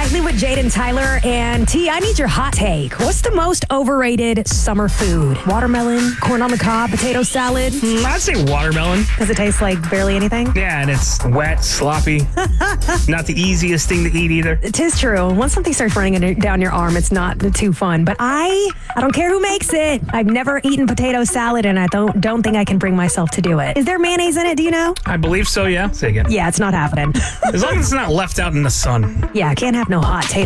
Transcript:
Nightly with Jade and Tyler. And T, I need your hot take. What's the most overrated summer food? Watermelon, corn on the cob, potato salad? I'd say watermelon. Does it taste like barely anything? Yeah, and it's wet, sloppy. Not the easiest thing to eat either. It is true. Once something starts running down your arm, it's not too fun. But I don't care who makes it. I've never eaten potato salad, and I don't think I can bring myself to do it. Is there mayonnaise in it? Do you know? I believe so, yeah. Say again. Yeah, it's not happening. As long as it's not left out in the sun. Yeah, can't have no hot potato